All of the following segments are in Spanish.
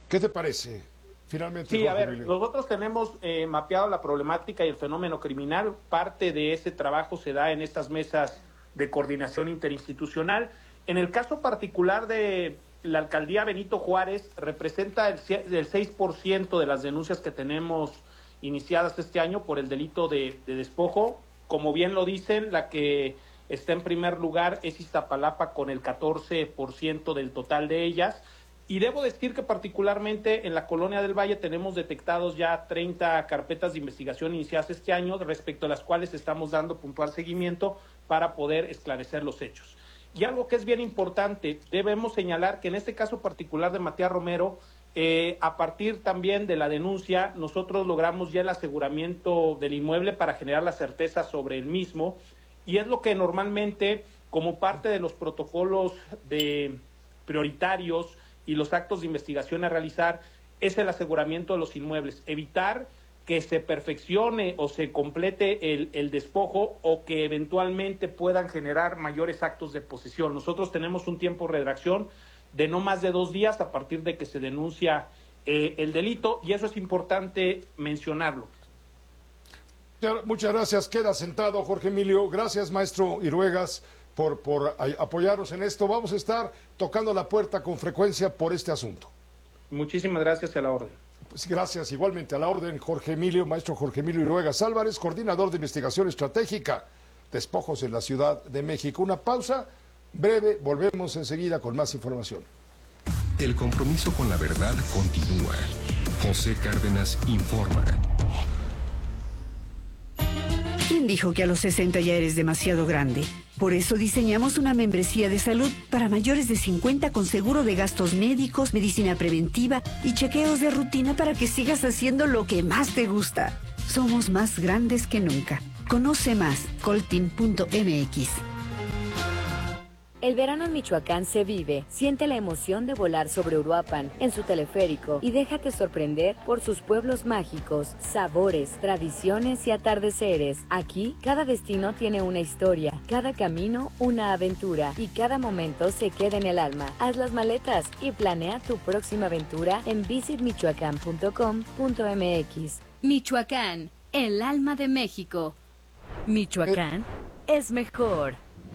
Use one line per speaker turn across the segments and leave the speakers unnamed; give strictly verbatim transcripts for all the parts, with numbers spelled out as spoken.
¿Qué te parece? Finalmente.
Sí,
Jorge
a ver,
Emilio.
nosotros tenemos eh, mapeado la problemática y el fenómeno criminal. Parte de ese trabajo se da en estas mesas de coordinación interinstitucional. En el caso particular de la alcaldía Benito Juárez, representa el, el seis por ciento de las denuncias que tenemos iniciadas este año por el delito de, de despojo. Como bien lo dicen, la que está en primer lugar es Iztapalapa con el catorce por ciento del total de ellas. Y debo decir que particularmente en la Colonia del Valle tenemos detectados ya treinta carpetas de investigación iniciadas este año, respecto a las cuales estamos dando puntual seguimiento para poder esclarecer los hechos. Y algo que es bien importante, debemos señalar que en este caso particular de Matías Romero, eh, a partir también de la denuncia, nosotros logramos ya el aseguramiento del inmueble para generar la certeza sobre el mismo, y es lo que normalmente, como parte de los protocolos de prioritarios y los actos de investigación a realizar, es el aseguramiento de los inmuebles, evitar que se perfeccione o se complete el, el despojo o que eventualmente puedan generar mayores actos de posesión. Nosotros tenemos un tiempo de redacción de no más de dos días a partir de que se denuncia eh, el delito, y eso es importante mencionarlo.
Muchas gracias. Queda sentado, Jorge Emilio. Gracias, maestro Iruegas, por, por apoyarnos en esto. Vamos a estar tocando la puerta con frecuencia por este asunto.
Muchísimas gracias, a la orden.
Pues gracias, igualmente a la orden, Jorge Emilio, maestro Jorge Emilio Iruegas Álvarez, coordinador de investigación estratégica, despojos en la Ciudad de México. Una pausa breve, volvemos enseguida con más información.
El compromiso con la verdad continúa. José Cárdenas informa.
¿Quién dijo que a los sesenta ya eres demasiado grande? Por eso diseñamos una membresía de salud para mayores de cincuenta con seguro de gastos médicos, medicina preventiva y chequeos de rutina para que sigas haciendo lo que más te gusta. Somos más grandes que nunca. Conoce más, coltin punto m x.
El verano en Michoacán se vive. Siente la emoción de volar sobre Uruapan en su teleférico y déjate sorprender por sus pueblos mágicos, sabores, tradiciones y atardeceres. Aquí, cada destino tiene una historia, cada camino una aventura y cada momento se queda en el alma. Haz las maletas y planea tu próxima aventura en visit michoacán punto com punto m x.
Michoacán, el alma de México. Michoacán eh. es mejor.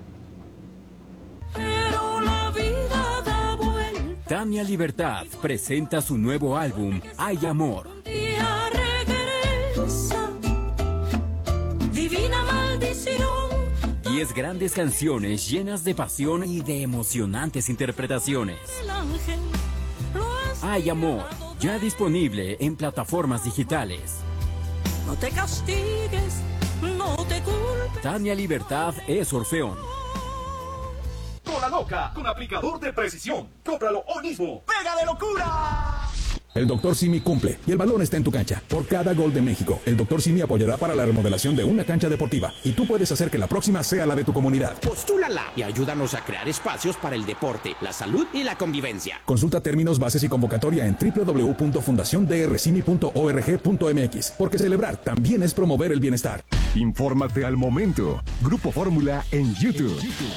Pero la vida da vuelta.
Tania Libertad presenta su nuevo álbum, Hay Amor.
Un día regresa, divina maldición.
Diez grandes canciones llenas de pasión y de emocionantes interpretaciones.
El ángel lo has
Hay Amor, ya disponible en plataformas digitales.
No te castigues, no te culpes.
Tania Libertad es Orfeón.
La loca con aplicador de precisión. Cómpralo hoy mismo. ¡Pega de locura!
El doctor Simi cumple y el balón está en tu cancha. Por cada gol de México, el doctor Simi apoyará para la remodelación de una cancha deportiva y tú puedes hacer que la próxima sea la de tu comunidad.
Postúlala y ayúdanos a crear espacios para el deporte, la salud y la convivencia.
Consulta términos, bases y convocatoria en doble u doble u doble u punto fundación d r simi punto org punto m x, porque celebrar también es promover el bienestar.
Infórmate al momento. Grupo Fórmula en YouTube.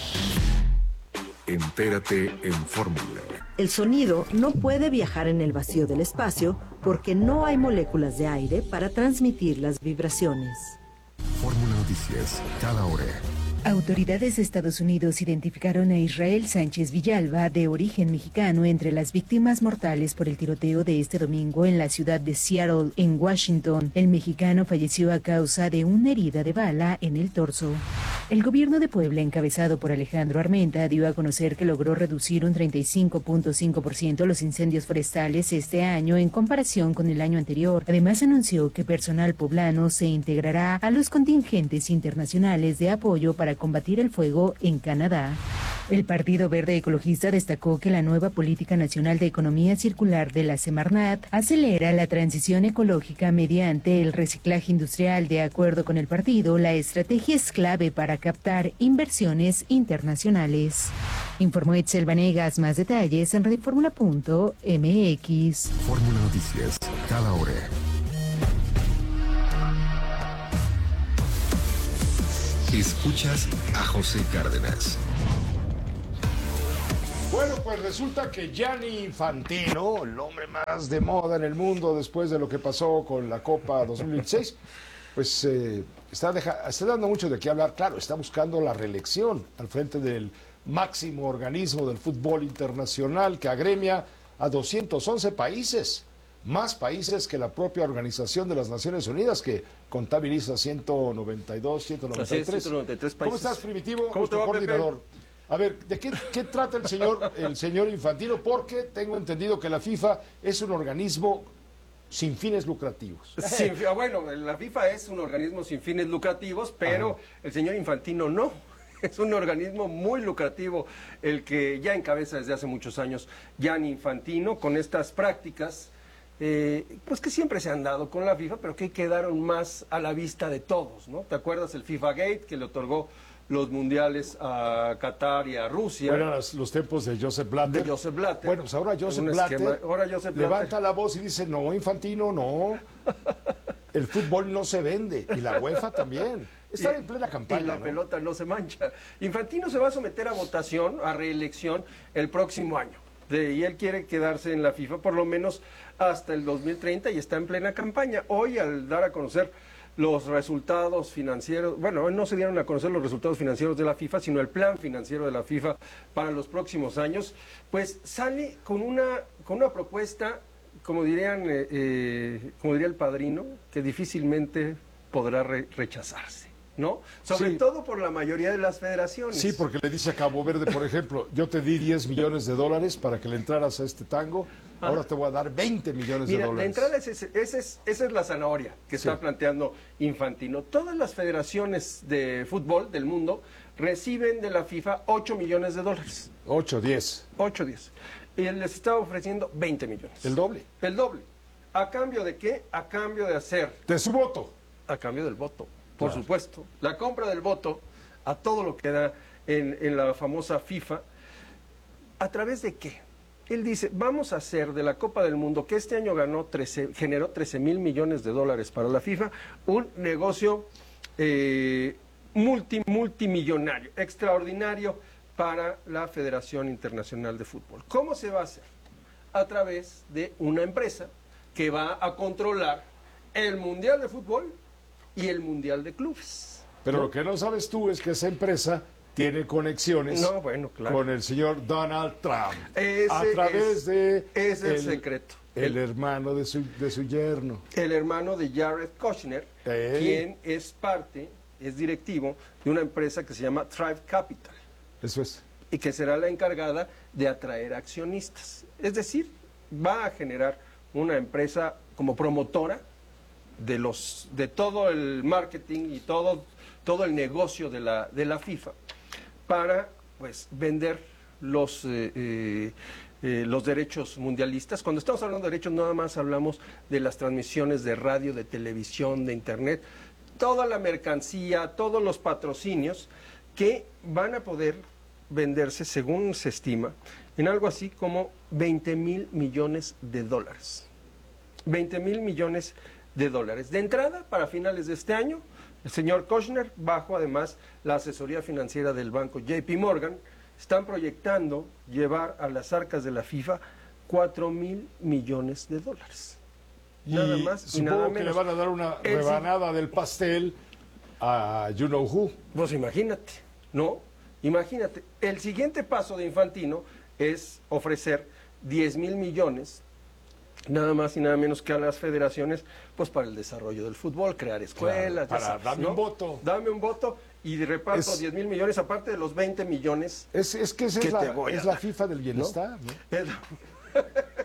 Entérate en Fórmula.
El sonido no puede viajar en el vacío del espacio porque no hay moléculas de aire para transmitir las vibraciones.
Fórmula Noticias, cada hora.
Autoridades de Estados Unidos identificaron a Israel Sánchez Villalba, de origen mexicano, entre las víctimas mortales por el tiroteo de este domingo en la ciudad de Seattle, en Washington. El mexicano falleció a causa de una herida de bala en el torso. El gobierno de Puebla, encabezado por Alejandro Armenta, dio a conocer que logró reducir un treinta y cinco punto cinco por ciento los incendios forestales este año en comparación con el año anterior. Además, anunció que personal poblano se integrará a los contingentes internacionales de apoyo para combatir el fuego en Canadá. El Partido Verde Ecologista destacó que la nueva Política Nacional de Economía Circular de la Semarnat acelera la transición ecológica mediante el reciclaje industrial. De acuerdo con el partido, la estrategia es clave para captar inversiones internacionales. Informó Etzel Vanegas. Más detalles en radioformula punto m x.
Fórmula Noticias, cada hora. Escuchas a José Cárdenas.
Bueno, pues resulta que Gianni Infantino, el hombre más de moda en el mundo después de lo que pasó con la Copa dos mil dieciséis, pues eh, está, deja, está dando mucho de qué hablar. Claro, está buscando la reelección al frente del máximo organismo del fútbol internacional que agremia a doscientos once países, más países que la propia Organización de las Naciones Unidas, que contabiliza ciento noventa y dos, ciento noventa y tres.
ciento noventa y tres países.
¿Cómo estás, Primitivo?
¿Cómo te va,
coordinador.
Pepe?
A ver, ¿de qué, qué trata el señor, el señor Infantino? Porque tengo entendido que la FIFA es un organismo sin fines lucrativos.
Sí, bueno, la FIFA es un organismo sin fines lucrativos, pero Ajá. el señor Infantino no. Es un organismo muy lucrativo el que ya encabeza desde hace muchos años Gianni Infantino con estas prácticas, eh, pues que siempre se han dado con la FIFA, pero que quedaron más a la vista de todos, ¿no? ¿Te acuerdas el FIFA Gate que le otorgó los mundiales a Qatar y a Rusia?
Bueno, los, los tiempos de Joseph Blatter.
De Joseph Blatter.
Bueno, pues ahora Joseph Blatter,
esquema, ahora Joseph Blatter
levanta la voz y dice, no, Infantino, no. El fútbol no se vende, y la UEFA también. Están en plena campaña.
Y la
¿no?
pelota no se mancha. Infantino se va a someter a votación, a reelección, el próximo año. De, y él quiere quedarse en la FIFA por lo menos hasta el dos mil treinta y está en plena campaña. Hoy, al dar a conocer los resultados financieros, bueno, no se dieron a conocer los resultados financieros de la FIFA, sino el plan financiero de la FIFA para los próximos años, pues sale con una, con una propuesta, como dirían, eh, eh, como diría el padrino, que difícilmente podrá re rechazarse, ¿no? Sobre
sí.
todo por la mayoría de las federaciones.
Sí, porque le dice a Cabo Verde, por ejemplo, yo te di diez millones de dólares para que le entraras a este tango, ahora te voy a dar veinte millones
Mira,
de dólares.
La entrada es, ese, ese es, esa es la zanahoria que sí. está planteando Infantino. Todas las federaciones de fútbol del mundo reciben de la FIFA ocho millones de dólares.
ocho, diez.
ocho, diez. Y él les está ofreciendo veinte millones.
¿El doble?
El doble. ¿A cambio de qué? A cambio de hacer...
De su voto.
A cambio del voto, por
claro.
supuesto. La compra del voto a todo lo que da en, en la famosa FIFA. ¿A través de qué? Él dice, vamos a hacer de la Copa del Mundo, que este año ganó trece, generó trece mil millones de dólares para la FIFA, un negocio eh, multi, multimillonario, extraordinario para la Federación Internacional de Fútbol. ¿Cómo se va a hacer? A través de una empresa que va a controlar el Mundial de Fútbol y el Mundial de Clubes.
Pero
¿no?
lo que no sabes tú es que esa empresa tiene conexiones
no, bueno, claro.
con el señor Donald Trump.
Ese
a través
es,
de...
Es el,
el
secreto.
El, el hermano de su, de su yerno.
El hermano de Jared Kushner,
eh.
quien es parte, es directivo de una empresa que se llama Thrive Capital.
Eso es.
Y que será la encargada de atraer accionistas. Es decir, va a generar una empresa como promotora de los de todo el marketing y todo, todo el negocio de la, de la FIFA para pues vender los, eh, eh, eh, los derechos mundialistas. Cuando estamos hablando de derechos, nada más hablamos de las transmisiones de radio, de televisión, de internet, toda la mercancía, todos los patrocinios que van a poder venderse, según se estima, en algo así como veinte mil millones de dólares. veinte mil millones de dólares. De entrada, para finales de este año, el señor Kushner, bajo además la asesoría financiera del banco J P Morgan, están proyectando llevar a las arcas de la FIFA cuatro mil millones de dólares. Nada
y
más y nada menos.
Que le van a dar una el rebanada sí. del pastel a you know who.
Pues imagínate, ¿no? Imagínate, el siguiente paso de Infantino es ofrecer diez mil millones, nada más y nada menos que a las federaciones, pues para el desarrollo del fútbol, crear escuelas.
Claro, para
sabes,
darme
¿no?
un voto.
Dame un voto y de reparto es, diez mil millones, aparte de los veinte millones.
Es, es que esa
que
es, la, es la
dar,
FIFA del bienestar. ¿no?
¿no?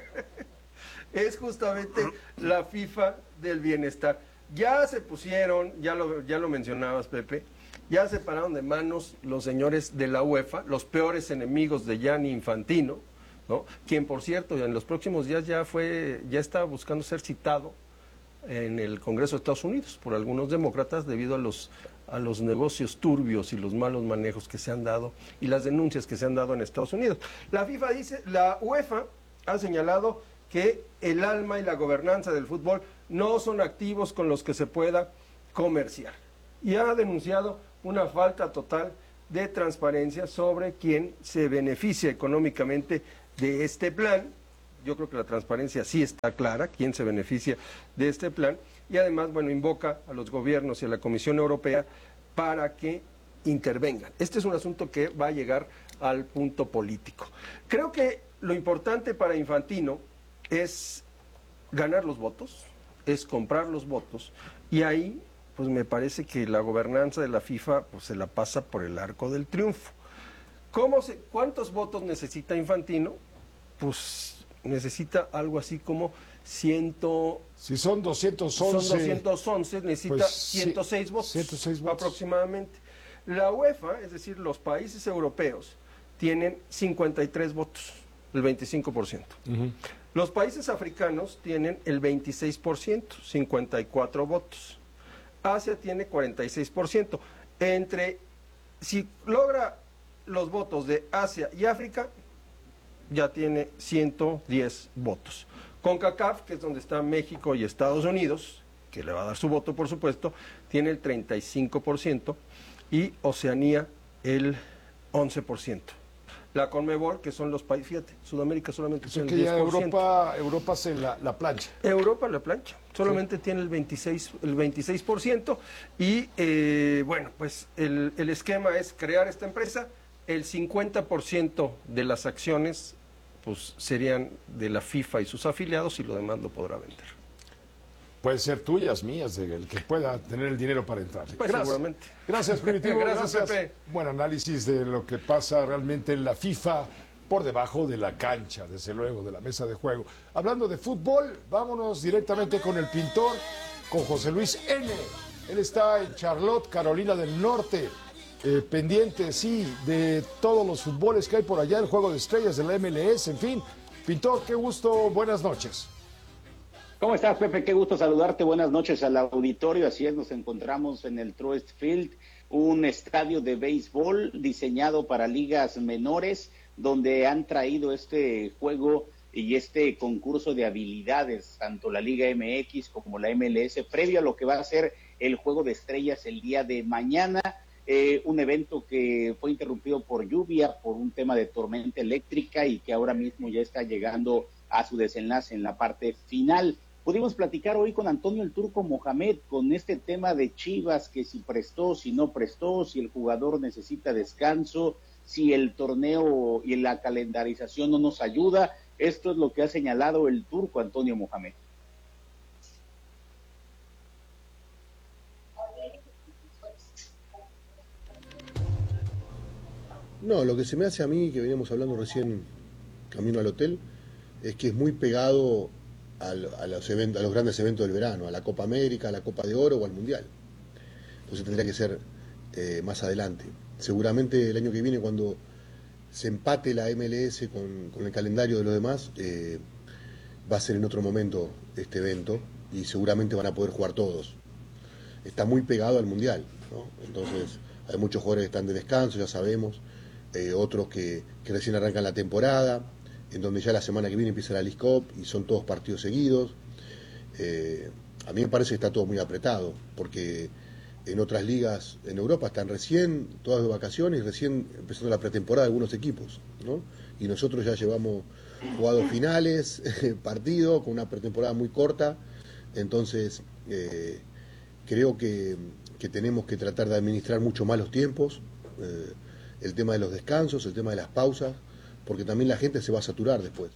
Es justamente la FIFA del bienestar. Ya se pusieron, ya lo, ya lo mencionabas, Pepe, ya se pararon de manos los señores de la UEFA, los peores enemigos de Gianni Infantino, ¿no? Quien, por cierto, en los próximos días ya fue, ya está buscando ser citado en el Congreso de Estados Unidos por algunos demócratas debido a los a los negocios turbios y los malos manejos que se han dado y las denuncias que se han dado en Estados Unidos. La FIFA dice, la UEFA ha señalado que el alma y la gobernanza del fútbol no son activos con los que se pueda comerciar y ha denunciado una falta total de transparencia sobre quién se beneficia económicamente de este plan. Yo creo que la transparencia sí está clara, quién se beneficia de este plan, y además, bueno, invoca a los gobiernos y a la Comisión Europea para que intervengan. Este es un asunto que va a llegar al punto político. Creo que lo importante para Infantino es ganar los votos, es comprar los votos, y ahí pues me parece que la gobernanza de la FIFA pues se la pasa por el arco del triunfo. ¿Cómo se, ¿Cuántos votos necesita Infantino? Pues necesita algo así como ciento...
Si son doscientos once...
Son doscientos once, necesita
pues,
ciento seis
sí,
votos,
ciento seis votos
aproximadamente. La UEFA, es decir, los países europeos, tienen cincuenta y tres votos, el veinticinco por ciento. Uh-huh. Los países africanos tienen el veintiséis por ciento, cincuenta y cuatro votos. Asia tiene cuarenta y seis por ciento. Entre, si logra los votos de Asia y África, ya tiene ciento diez votos. CONCACAF, que es donde están México y Estados Unidos, que le va a dar su voto, por supuesto, tiene el treinta y cinco por ciento, y Oceanía el once por ciento. La CONMEBOL, que son los países, fíjate, Sudamérica solamente
o sea
tiene
que
el diez por ciento.
ya Europa, Europa se la, la plancha.
Europa la plancha, solamente sí. tiene el veintiséis, el veintiséis por ciento, y eh, bueno, pues el, el esquema es crear esta empresa, el cincuenta por ciento de las acciones pues serían de la FIFA y sus afiliados, y lo demás lo podrá vender.
Pueden ser tuyas, mías, de el que pueda tener el dinero para entrar.
Pues
gracias.
Seguramente.
Gracias, Primitivo.
Gracias,
gracias,
Pepe.
Buen análisis de lo que pasa realmente en la FIFA por debajo de la cancha, desde luego, de la mesa de juego. Hablando de fútbol, vámonos directamente con el pintor, con José Luis N. Él está en Charlotte, Carolina del Norte, eh, pendiente, sí, de todos los fútboles que hay por allá, el juego de estrellas de la M L S, en fin. Pintor, qué gusto, buenas noches.
¿Cómo estás, Pepe? Qué gusto saludarte. Buenas noches al auditorio. Así es, nos encontramos en el Truist Field, un estadio de béisbol diseñado para ligas menores, donde han traído este juego y este concurso de habilidades, tanto la Liga M X como la M L S, previo a lo que va a ser el Juego de Estrellas el día de mañana. Eh, un evento que fue interrumpido por lluvia, por un tema de tormenta eléctrica, y que ahora mismo ya está llegando a su desenlace en la parte final. Pudimos platicar hoy con Antonio el Turco Mohamed con este tema de Chivas, que si prestó, si no prestó, si el jugador necesita descanso, si el torneo y la calendarización no nos ayuda. Esto es lo que ha señalado el Turco Antonio Mohamed.
No, lo que se me hace a mí, que veníamos hablando recién camino al hotel, es que es muy pegado al, a, los eventos, a los grandes eventos del verano, a la Copa América, a la Copa de Oro o al Mundial. Entonces tendría que ser eh, más adelante. Seguramente el año que viene, cuando se empate la M L S con, con el calendario de los demás, eh, va a ser en otro momento este evento, y seguramente van a poder jugar todos. Está muy pegado al Mundial, ¿no? Entonces hay muchos jugadores que están de descanso, ya sabemos, eh, otros que, que recién arrancan la temporada, en donde ya la semana que viene empieza la League Cup y son todos partidos seguidos. Eh, a mí me parece que está todo muy apretado, porque en otras ligas en Europa están recién todas de vacaciones, recién empezando la pretemporada de algunos equipos, ¿no? Y nosotros ya llevamos jugados finales, partidos, con una pretemporada muy corta. Entonces eh, creo que, que tenemos que tratar de administrar mucho más los tiempos, eh, el tema de los descansos, el tema de las pausas, porque también la gente se va a saturar después.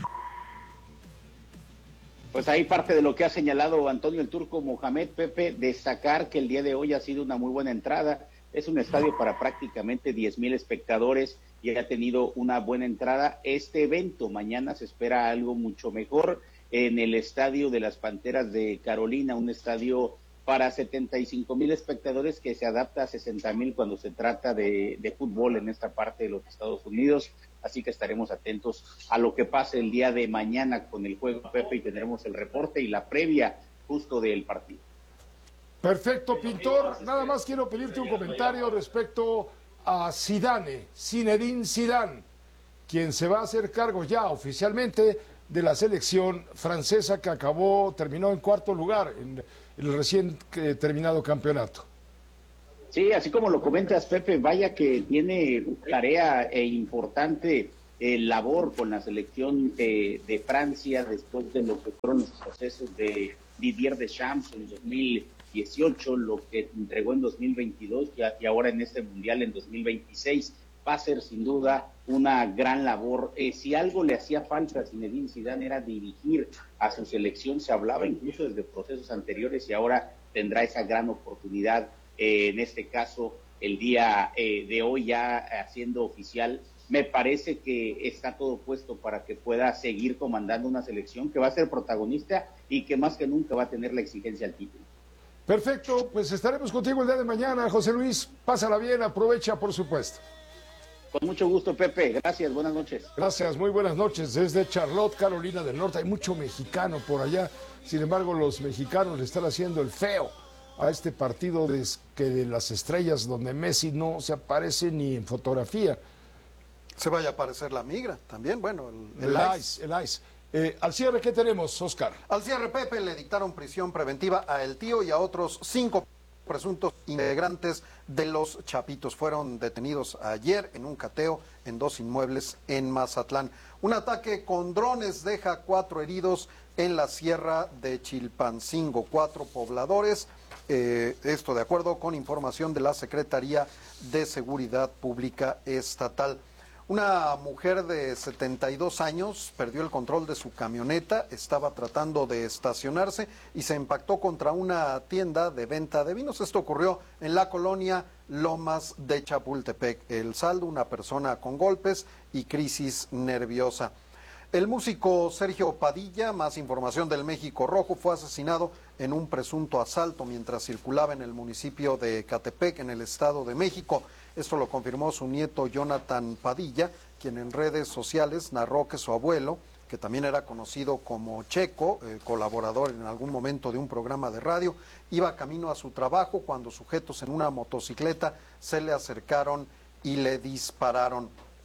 Pues ahí parte de lo que ha señalado Antonio el Turco Mohamed. Pepe, destacar que el día de hoy ha sido una muy buena entrada. Es un estadio para prácticamente diez mil espectadores y ha tenido una buena entrada. Este evento mañana se espera algo mucho mejor en el estadio de las Panteras de Carolina, un estadio para setenta y cinco mil espectadores que se adapta a sesenta mil cuando se trata de, de fútbol en esta parte de los Estados Unidos. Así que estaremos atentos a lo que pase el día de mañana con el juego, Pepe, y tendremos el reporte y la previa justo del partido.
Perfecto, Pintor. Nada más quiero pedirte un comentario respecto a Zidane, Zinedine Zidane, quien se va a hacer cargo ya oficialmente de la selección francesa, que acabó, terminó en cuarto lugar en el recién terminado campeonato.
Sí, así como lo comentas, Pepe, vaya que tiene tarea e importante eh, labor con la selección eh, de Francia después de lo que fueron los procesos de Didier Deschamps en dos mil dieciocho, lo que entregó en dos mil veintidós y, y ahora en este Mundial en dos mil veintiséis. Va a ser sin duda una gran labor. Eh, si algo le hacía falta a Zinedine Zidane era dirigir a su selección, se hablaba incluso desde procesos anteriores y ahora tendrá esa gran oportunidad, eh, en este caso el día eh, de hoy ya haciendo oficial. Me parece que está todo puesto para que pueda seguir comandando una selección que va a ser protagonista y que más que nunca va a tener la exigencia al título.
Perfecto, pues estaremos contigo el día de mañana, José Luis. Pásala bien, aprovecha, por supuesto.
Con mucho gusto, Pepe. Gracias, buenas noches.
Gracias, muy buenas noches. Desde Charlotte, Carolina del Norte, hay mucho mexicano por allá. Sin embargo, los mexicanos le están haciendo el feo a este partido de, que de las estrellas, donde Messi no se aparece ni en fotografía.
Se vaya a aparecer la migra también, bueno, el,
el,
el
ice. ice. El ice. Eh, al cierre, ¿qué tenemos, Oscar?
Al cierre, Pepe, le dictaron prisión preventiva a El Tío y a otros cinco presuntos integrantes de los Chapitos. Fueron detenidos ayer en un cateo en dos inmuebles en Mazatlán. Un ataque con drones deja cuatro heridos en la sierra de Chilpancingo, cuatro pobladores. Eh, esto de acuerdo con información de la Secretaría de Seguridad Pública Estatal. Una mujer de setenta y dos años perdió el control de su camioneta, estaba tratando de estacionarse y se impactó contra una tienda de venta de vinos. Esto ocurrió en la colonia Lomas de Chapultepec. El saldo, una persona con golpes y crisis nerviosa. El músico Sergio Padilla, más información del México Rojo, fue asesinado en un presunto asalto mientras circulaba en el municipio de Catepec, en el Estado de México. Esto lo confirmó su nieto Jonathan Padilla, quien en redes sociales narró que su abuelo, que también era conocido como Checo, eh, colaborador en algún momento de un programa de radio, iba camino a su trabajo cuando sujetos en una motocicleta se le acercaron y le dispararon.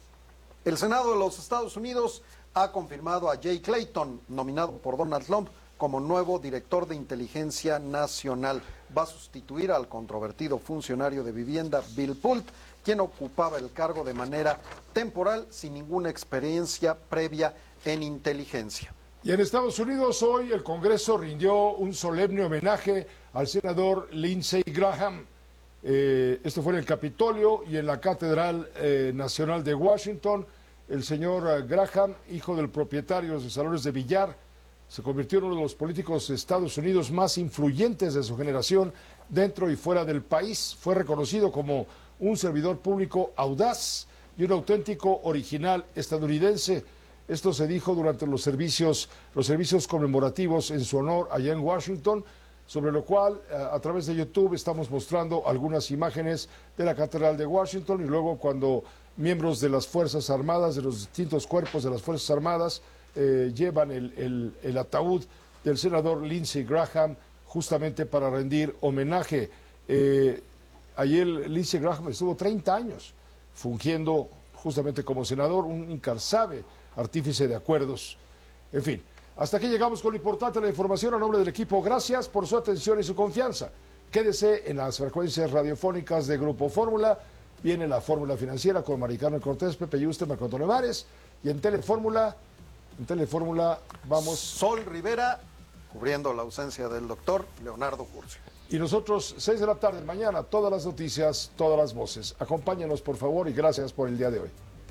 El Senado de los Estados Unidos ha confirmado a Jay Clayton, nominado por Donald Trump, como nuevo director de Inteligencia Nacional. Va a sustituir al controvertido funcionario de vivienda Bill Pult, quien ocupaba el cargo de manera temporal sin ninguna experiencia previa en inteligencia.
Y en Estados Unidos hoy el Congreso rindió un solemne homenaje al senador Lindsey Graham. Eh, esto fue en el Capitolio y en la Catedral eh, Nacional de Washington. El señor Graham, hijo del propietario de salones de billar, se convirtió en uno de los políticos de Estados Unidos más influyentes de su generación dentro y fuera del país. Fue reconocido como un servidor público audaz y un auténtico original estadounidense. Esto se dijo durante los servicios, los servicios conmemorativos en su honor allá en Washington, sobre lo cual a través de YouTube estamos mostrando algunas imágenes de la Catedral de Washington y luego cuando miembros de las Fuerzas Armadas, de los distintos cuerpos de las Fuerzas Armadas, eh, llevan el, el, el ataúd del senador Lindsey Graham justamente para rendir homenaje. Eh, ayer Lindsey Graham estuvo treinta años fungiendo justamente como senador, un incansable artífice de acuerdos. En fin, hasta aquí llegamos con lo importante de la información a nombre del equipo. Gracias por su atención y su confianza. Quédese en las frecuencias radiofónicas de Grupo Fórmula. Viene la Fórmula Financiera con Maricarmen Cortés, Pepe Yuste, Marco Antonio Vares. Y en Telefórmula, en Telefórmula vamos...
Sol Rivera, cubriendo la ausencia del doctor Leonardo Curcio.
Y nosotros, seis de la tarde, mañana, todas las noticias, todas las voces. Acompáñanos, por favor, y gracias por el día de hoy.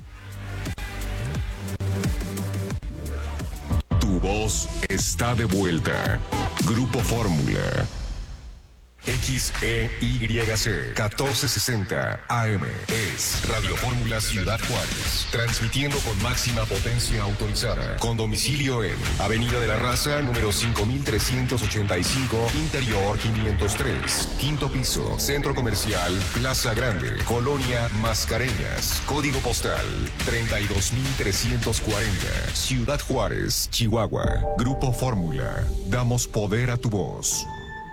Tu voz está de vuelta. Grupo Fórmula. X E Y C catorce sesenta A M es Radio Fórmula Ciudad Juárez, transmitiendo con máxima potencia autorizada, con domicilio en Avenida de la Raza, número cinco mil trescientos ochenta y cinco, Interior quinientos tres, quinto piso, Centro Comercial Plaza Grande, Colonia Mascareñas, código postal treinta y dos mil trescientos cuarenta, Ciudad Juárez, Chihuahua. Grupo Fórmula, damos poder a tu voz.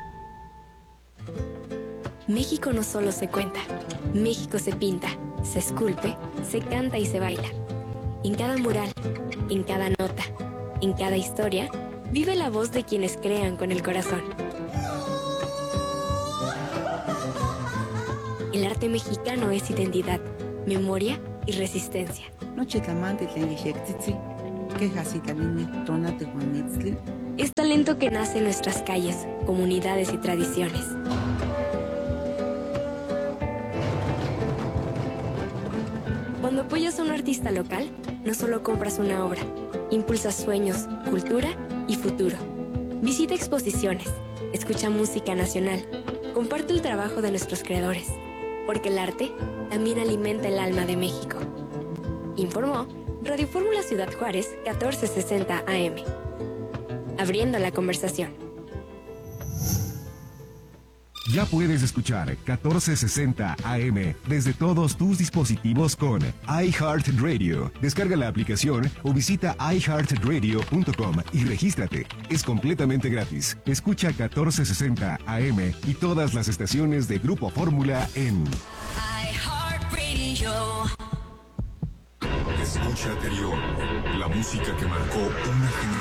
México no solo se cuenta, México se pinta, se esculpe, se canta y se baila. En cada mural, en cada nota, en cada historia, vive la voz de quienes crean con el corazón. El arte mexicano es identidad, memoria y resistencia. Es talento que nace en nuestras calles, comunidades y tradiciones. Cuando apoyas a un artista local, no solo compras una obra, impulsas sueños, cultura y futuro. Visita exposiciones, escucha música nacional, comparte el trabajo de nuestros creadores, porque el arte también alimenta el alma de México. Informó Radio Fórmula Ciudad Juárez, catorce sesenta A M. Abriendo la conversación.
Ya puedes escuchar catorce sesenta A M desde todos tus dispositivos con iHeartRadio. Descarga la aplicación o visita i heart radio punto com y regístrate. Es completamente gratis. Escucha catorce sesenta A M y todas las estaciones de Grupo Fórmula en
iHeartRadio.
Escucha Anterior, la música que marcó una generación.